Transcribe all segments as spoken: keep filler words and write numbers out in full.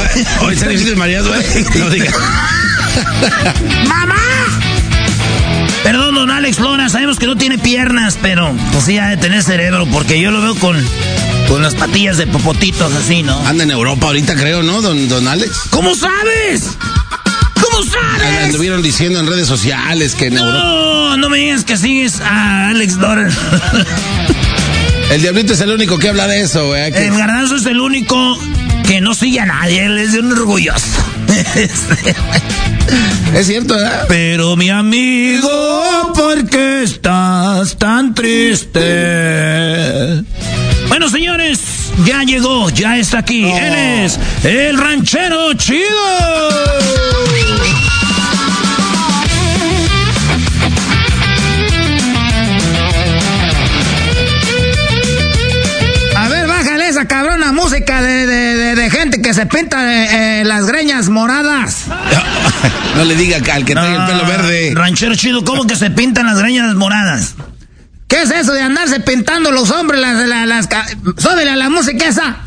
Hoy se dice María, güey. No digas. ¡Mamá! Perdón, don Alex Lora, sabemos que no tiene piernas, pero pues sí ha de tener cerebro, porque yo lo veo con, con las patillas de popotitos así, ¿no? Anda en Europa ahorita, creo, ¿no, don, don Alex? ¿Cómo sabes? ¿Cómo sabes? Anduvieron diciendo en redes sociales que en no, Europa... No, no me digas que sigues a Alex Lora. El Diablito es el único que habla de eso, güey. Que... El Garbanzo es el único que no sigue a nadie, él es un orgulloso. Es cierto, ¿verdad? Pero mi amigo, ¿por qué estás tan triste? Bueno, señores, ya llegó, ya está aquí. Oh. Él es el ranchero chido. A ver, bájale esa cabrona música de, de, de, de gente que se pinta eh, las greñas moradas. No le diga al que no, trae el pelo verde. Ranchero chido, ¿cómo que se pintan las greñas moradas? ¿Qué es eso de andarse pintando los hombres las... las, las súbele a la música esa.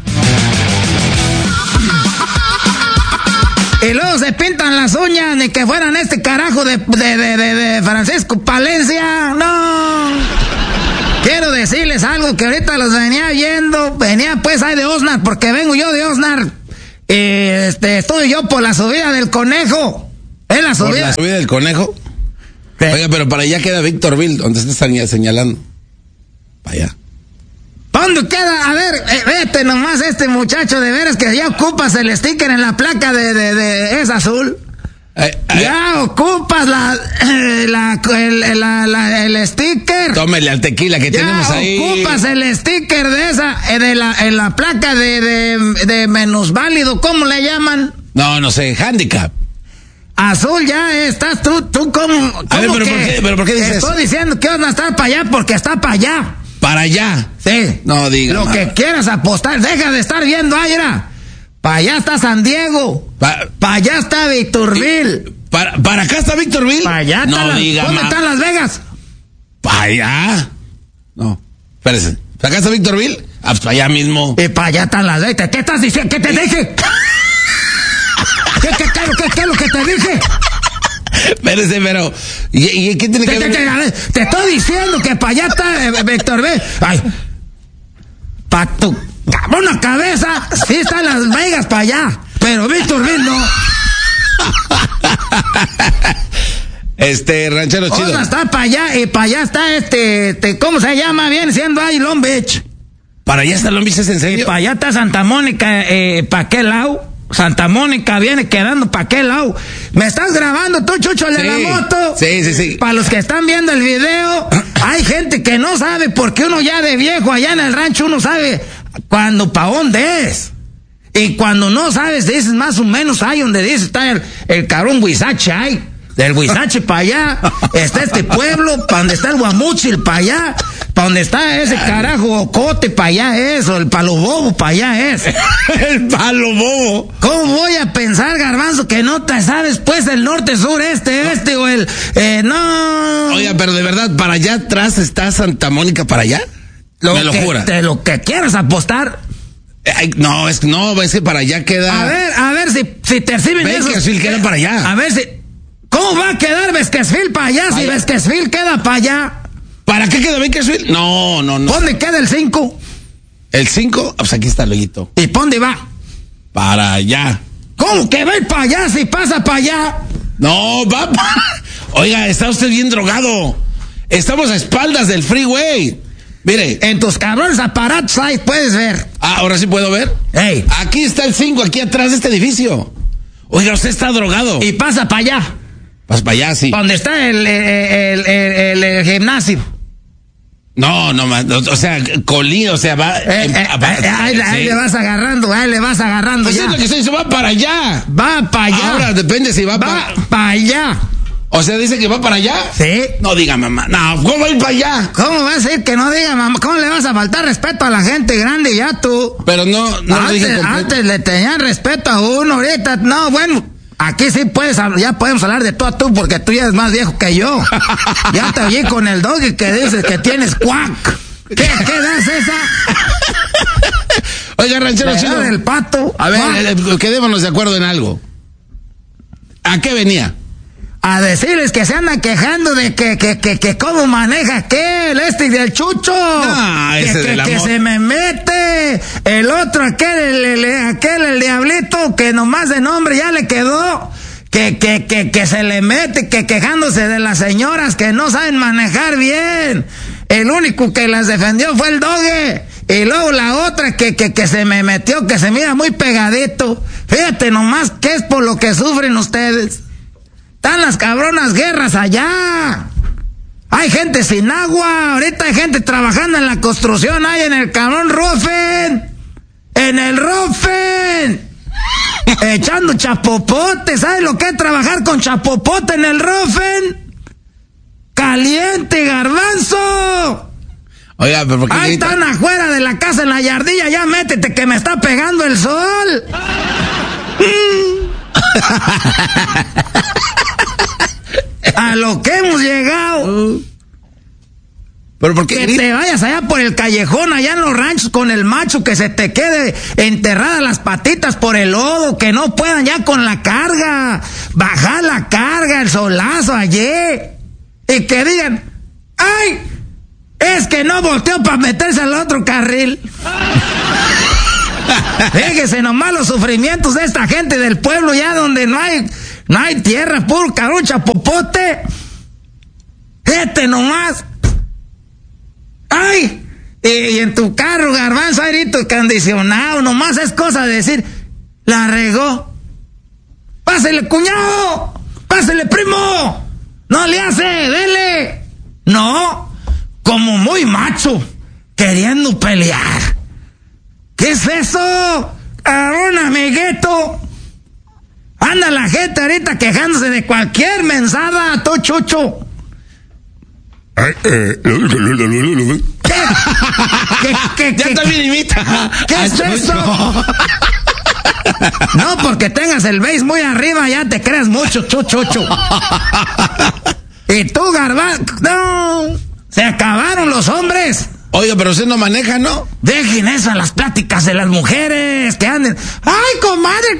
Y luego se pintan las uñas ni que fueran este carajo de, de, de, de, de Francisco Palencia. No. Quiero decirles algo que ahorita los venía viendo. Venía pues ahí de Oxnard, porque vengo yo de Oxnard. Y este, estoy yo por la subida del Conejo. ¿Es la subida? ¿Por la subida del Conejo? Sí. Oiga, pero para allá queda Victorville, donde se está señalando. Para allá. ¿Dónde queda? A ver, eh, vete nomás este muchacho, de veras que ya ocupas el sticker en la placa de, de, de es azul. Eh, eh, ya ocupas la, eh, la, el, la, la, el sticker. Tómele al tequila que ya tenemos ahí. Ocupas el sticker de esa, eh, de la, en la placa de, de, de menos válido, ¿cómo le llaman? No, no sé, handicap. Azul, ya estás tú, tú como... A ver, pero, ¿por qué, pero ¿por qué dices eso? Estoy diciendo que van a estar para allá porque está para allá. ¿Para allá? Sí. No diga. Lo que quieras apostar, deja de estar viendo ahí, mira. Para allá está San Diego. Para pa allá está Victorville. ¿Para, ¿Para acá está Victorville? Para allá está. No la, diga, ¿Dónde ma... están Las Vegas? ¿Para allá? No. Espérese. ¿Para acá está Victorville? Ah, pues para allá mismo. Y para allá están Las Vegas. ¿Qué estás diciendo? ¿Qué te dije? ¿Qué, qué, qué, qué, qué es lo que te dije? Espérese, pero... ¿Y, y qué tiene que te, ver? Te, te, te estoy diciendo que para allá está eh, Victorville. Ay. Pa' tu cabrona cabeza, sí están Las Vegas para allá. Pero Victorville no. Este, ranchero chido. Otra está para allá y para allá está este, este, ¿cómo se llama? Viene siendo ahí Long Beach. ¿Para allá está Long Beach, es en serio? Y para allá está Santa Mónica, eh, ¿para qué lado? Santa Mónica viene quedando para qué lado. ¿Me estás grabando tú, Chucho, el sí, de la moto? Sí, sí, sí. Para los que están viendo el video, hay gente que no sabe porque uno ya de viejo allá en el rancho uno sabe cuándo, para dónde es. Y cuando no sabes, dices más o menos ahí donde dice está el, el cabrón Huizache ahí. Del Huizache para allá está este pueblo, para donde está el Guamuchil para allá, para donde está ese carajo Ocote para allá eso, el Palo Bobo para allá es. El Palo Bobo. ¿Cómo voy a pensar, Garbanzo, que no te sabes pues el norte, sur, este, este o el... Eh, no... Oiga, pero de verdad, ¿para allá atrás está Santa Mónica para allá? Lo Me lo que, jura. Te lo que quieras apostar. Ay, no, es no, es que para allá queda... A ver, a ver si, si te reciben eso. Bakersfield queda para allá. A ver si... ¿Cómo va a quedar Bakersfield para allá si Bakersfield queda para allá? ¿Para qué queda Bakersfield? No, no, no. ¿Dónde queda el cinco? ¿El cinco? Pues aquí está el hoyito. ¿Y dónde va? Para allá. ¿Cómo que va para allá si pasa para allá? No, va pa... Oiga, está usted bien drogado. Estamos a espaldas del freeway. Mire. En tus cabrones aparatos ahí puedes ver. Ah, ahora sí puedo ver. Hey. Aquí está el cinco, aquí atrás de este edificio. Oiga, usted está drogado. Y pasa para allá. Pasa para allá, sí. ¿Dónde está el, el, el, el, el gimnasio? No, no, o sea, colí, o sea, va... Eh, en, eh, va eh, ahí, sí. ahí le vas agarrando, ahí le vas agarrando pues ya. es lo que estoy diciendo, va para allá. Va para allá. Ahora depende si va, va para... para allá. O sea, dice que va para allá. Sí. No diga mamá. No, ¿cómo va a ir para allá? ¿Cómo va a ser que no diga mamá? ¿Cómo le vas a faltar respeto a la gente grande ya tú? Pero no, no antes, lo dije completo. Antes le tenían respeto a uno, ahorita, no, bueno, aquí sí puedes, ya podemos hablar de tú a tú porque tú ya eres más viejo que yo. Ya te oí con el doggy que dices que tienes cuac. ¿Qué, qué edad es esa? Oiga, Oiga, ranchero chido. del pato. A ver, ¿va? eh, quedémonos de acuerdo en algo. ¿A qué venía? A decirles que se andan quejando de que, que, que, que cómo maneja aquel, este del Chucho. Ah, ese que, del que, que amor. se me mete. El otro, aquel, el, el, aquel, el diablito, que nomás de nombre ya le quedó. Que, que, que, que se le mete, que quejándose de las señoras que no saben manejar bien. El único que las defendió fue el Doge. Y luego la otra que, que, que se me metió, que se mira muy pegadito. Fíjate nomás que es por lo que sufren ustedes. Están las cabronas guerras allá. Hay gente sin agua. Ahorita hay gente trabajando en la construcción. Hay en el cabrón Rufen. En el Rufen. Echando chapopote. ¿Sabes lo que es trabajar con chapopote en el Rufen? Caliente, garbanzo. Oiga, pero ¿por qué Ahí grita? están afuera de la casa en la yardilla. Ya métete que me está pegando el sol. A lo que hemos llegado. ¿Pero por qué Que grita? te vayas allá por el callejón, allá en los ranchos con el macho, que se te quede enterradas las patitas por el lodo, que no puedan ya con la carga, bajar la carga, el solazo ayer, y que digan, ¡ay! Es que no volteó para meterse al otro carril. Fíjese nomás los sufrimientos de esta gente del pueblo, ya donde no hay, no hay tierra, puro carucha, popote. Este nomás. ¡Ay! Y, y en tu carro, garbanzo, airito acondicionado, nomás es cosa de decir, la regó. ¡Pásele, cuñado! ¡Pásele, primo! ¡No le hace! ¡Dele! No, como muy macho, queriendo pelear. ¿Qué es eso? Cabrón, amiguito. Anda la gente ahorita quejándose de cualquier mensada, to chucho. Ay, eh, ¿Qué? ¿Qué, qué, ya qué, también imita. ¿Qué es Ay, eso? no. No, porque tengas el base muy arriba, ya te creas mucho, chuchucho. Y tú, garbanzo, no, se acabaron los hombres. Oiga, pero usted no maneja, ¿no? Dejen eso a las pláticas de las mujeres que anden. ¡Ay, comadre!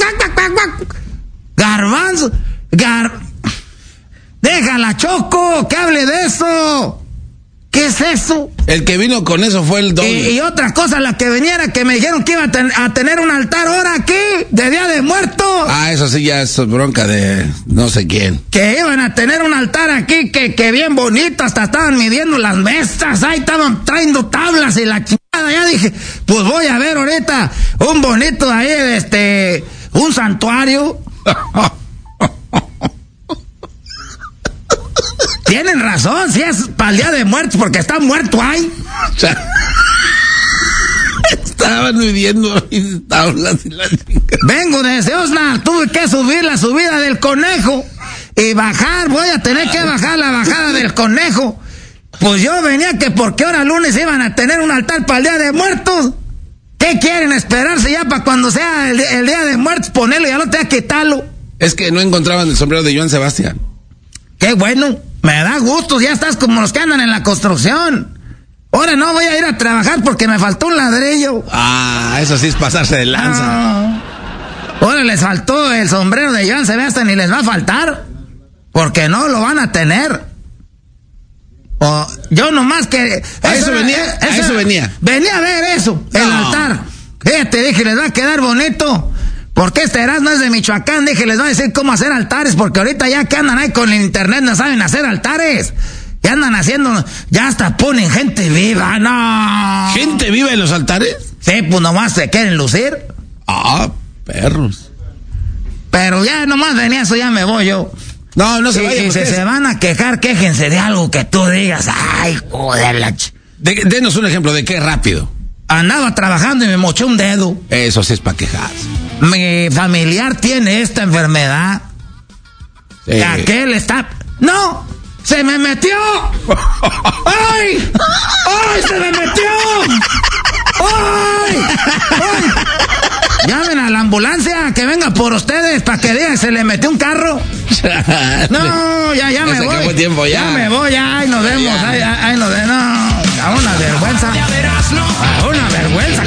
Garbanzo, gar... Déjala, Choco, que hable de eso. ¿Qué es eso? El que vino con eso fue el doble. Y, y otra cosa, la que veniera, que me dijeron que iba a, ten, a tener un altar ahora aquí, de Día de Muertos. Ah, eso sí ya es bronca de no sé quién. Que iban a tener un altar aquí, que, que bien bonito, hasta estaban midiendo las mesas, ahí estaban trayendo tablas y la chingada. Ya dije, pues voy a ver ahorita un bonito ahí, este, un santuario. Tienen razón, si es para el Día de Muertos, porque está muerto ahí. O sea, estaban midiendo tablas y la chingada. Vengo desde Osna, tuve que subir la subida del conejo y bajar, voy a tener que bajar la bajada del conejo. Pues yo venía que porque ahora lunes iban a tener un altar para el Día de Muertos. ¿Qué quieren esperarse ya para cuando sea el, el Día de Muertos? Ponerlo y ya no te va a quitarlo. Es que no encontraban el sombrero de Joan Sebastián. Qué bueno, me da gusto, ya estás como los que andan en la construcción. Ahora no voy a ir a trabajar porque me faltó un ladrillo. Ah, eso sí es pasarse de lanza. Ah. Ahora les faltó el sombrero de Joan Sebastián y les va a faltar, porque no lo van a tener. O yo nomás que... ¿A eso venía? ¿A eso venía? Venía a ver eso, el No. altar. Fíjate, dije, les va a quedar bonito. Porque este Erasmo es de Michoacán, dije, les va a decir cómo hacer altares, porque ahorita ya que andan ahí con el internet no saben hacer altares. Ya andan haciendo, ya hasta ponen gente viva, no. ¿Gente viva en los altares? Sí, pues nomás se quieren lucir. Ah, perros. Pero ya nomás venía eso, ya me voy yo. No, no se Y, vayan. y si ustedes. se van a quejar, quéjense de algo que tú digas, ay, joder, la ch... De- denos un ejemplo de qué rápido. Andaba trabajando y me moché un dedo. Eso sí es para quejarse. Mi familiar tiene esta enfermedad. Eh, Aquel está... ¡No! ¡Se me metió! ¡Ay! ¡Ay! ¡Se me metió! ¡Ay! ¡Ay! Llamen a la ambulancia que venga por ustedes para que digan se le metió un carro. No, ya, ya me Se acabó voy. el tiempo, ya. Ya me voy, ya, ahí nos vemos. Ya. Ahí, ahí nos vemos. No, a una vergüenza. A una vergüenza.